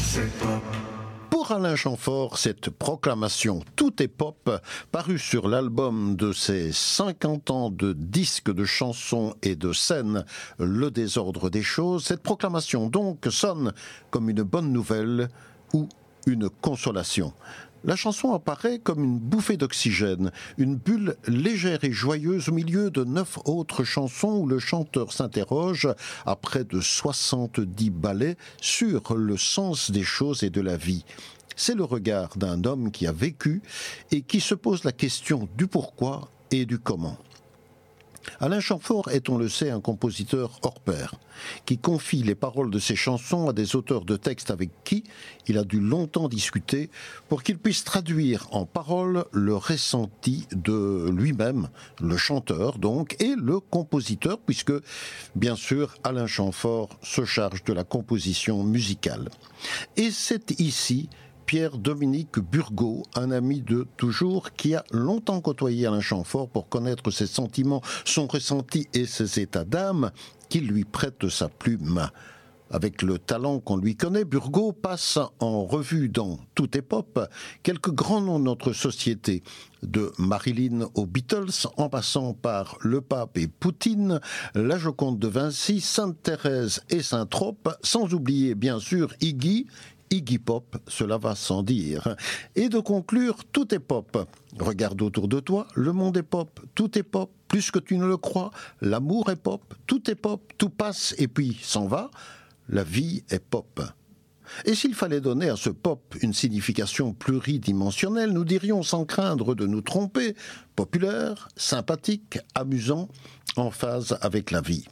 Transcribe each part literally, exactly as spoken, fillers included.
c'est pop. Pour Alain Chamfort, cette proclamation « Tout est pop » parue sur l'album de ses cinquante ans de disques de chansons et de scènes « Le désordre des choses », cette proclamation donc sonne comme une bonne nouvelle ou une consolation. La chanson apparaît comme une bouffée d'oxygène, une bulle légère et joyeuse au milieu de neuf autres chansons où le chanteur s'interroge, à près de soixante-dix ballets, sur le sens des choses et de la vie. C'est le regard d'un homme qui a vécu et qui se pose la question du pourquoi et du comment. Alain Chamfort est, on le sait, un compositeur hors pair, qui confie les paroles de ses chansons à des auteurs de textes avec qui il a dû longtemps discuter pour qu'ils puissent traduire en paroles le ressenti de lui-même, le chanteur donc, et le compositeur, puisque, bien sûr, Alain Chamfort se charge de la composition musicale. Et c'est ici Pierre-Dominique Burgot, un ami de toujours, qui a longtemps côtoyé Alain Chamfort pour connaître ses sentiments, son ressenti et ses états d'âme, qui lui prête sa plume. Avec le talent qu'on lui connaît, Burgot passe en revue dans Tout est pop quelques grands noms de notre société, de Marilyn aux Beatles, en passant par le pape et Poutine, la Joconde de Vinci, Sainte-Thérèse et Saint-Trope, sans oublier bien sûr Iggy, Iggy Pop, cela va sans dire. Et de conclure, tout est pop. Regarde autour de toi, le monde est pop, tout est pop, plus que tu ne le crois, l'amour est pop, tout est pop, tout passe et puis s'en va, la vie est pop. Et s'il fallait donner à ce pop une signification pluridimensionnelle, nous dirions sans craindre de nous tromper, populaire, sympathique, amusant, en phase avec la vie.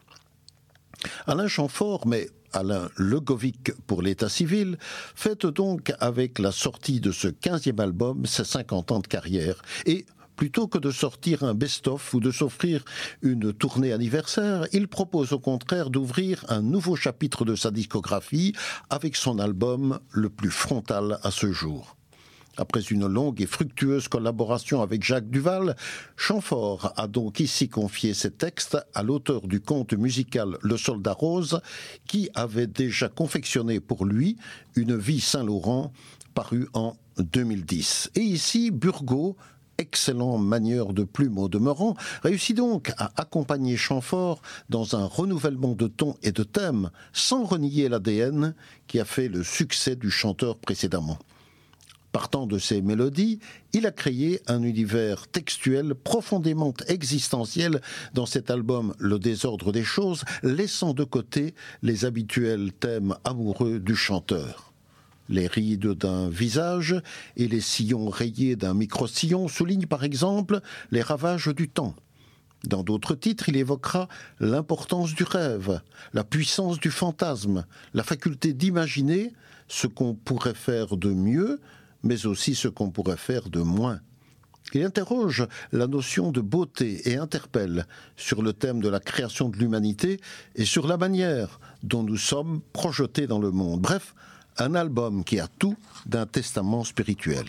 Alain Chamfort, mais Alain Legovic pour l'état civil, fête donc avec la sortie de ce quinzième album ses cinquante ans de carrière. Et plutôt que de sortir un best-of ou de s'offrir une tournée anniversaire, il propose au contraire d'ouvrir un nouveau chapitre de sa discographie avec son album le plus frontal à ce jour. Après une longue et fructueuse collaboration avec Jacques Duvall, Chamfort a donc ici confié ses textes à l'auteur du conte musical Le Soldat Rose, qui avait déjà confectionné pour lui Une vie Saint-Laurent, paru en deux mille dix. Et ici, Burgot, excellent manieur de plume au demeurant, réussit donc à accompagner Chamfort dans un renouvellement de ton et de thème, sans renier l'A D N qui a fait le succès du chanteur précédemment. Partant de ces mélodies, il a créé un univers textuel profondément existentiel dans cet album Le désordre des choses, laissant de côté les habituels thèmes amoureux du chanteur. Les rides d'un visage et les sillons rayés d'un micro-sillon soulignent par exemple les ravages du temps. Dans d'autres titres, il évoquera l'importance du rêve, la puissance du fantasme, la faculté d'imaginer ce qu'on pourrait faire de mieux, mais aussi ce qu'on pourrait faire de moins. Il interroge la notion de beauté et interpelle sur le thème de la création de l'humanité et sur la manière dont nous sommes projetés dans le monde. Bref, un album qui a tout d'un testament spirituel.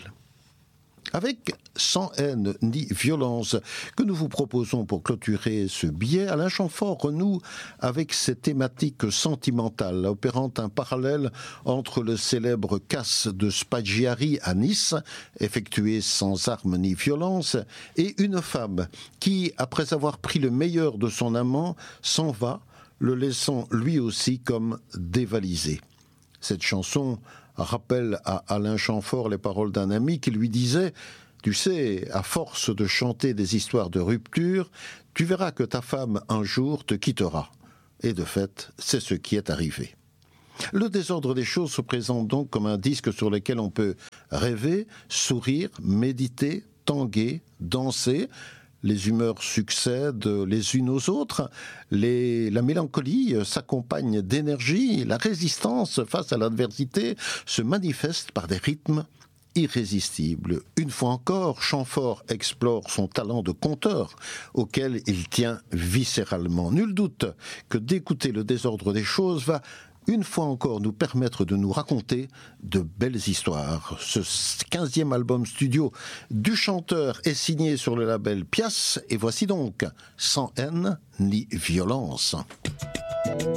Avec Sans haine ni violence, que nous vous proposons pour clôturer ce billet, Alain Chamfort renoue avec ses thématiques sentimentales, opérant un parallèle entre le célèbre casse de Spaggiari à Nice, effectué sans armes ni violence, et une femme qui, après avoir pris le meilleur de son amant, s'en va, le laissant lui aussi comme dévalisé. Cette chanson rappelle à Alain Chamfort les paroles d'un ami qui lui disait « Tu sais, à force de chanter des histoires de rupture, tu verras que ta femme un jour te quittera. » Et de fait, c'est ce qui est arrivé. Le désordre des choses se présente donc comme un disque sur lequel on peut rêver, sourire, méditer, tanguer, danser. Les humeurs succèdent les unes aux autres, les, la mélancolie s'accompagne d'énergie, la résistance face à l'adversité se manifeste par des rythmes irrésistibles. Une fois encore, Chamfort explore son talent de conteur, auquel il tient viscéralement. Nul doute que d'écouter le désordre des choses va une fois encore nous permettre de nous raconter de belles histoires. Ce quinzième album studio du chanteur est signé sur le label Pias, et voici donc Sans haine ni violence.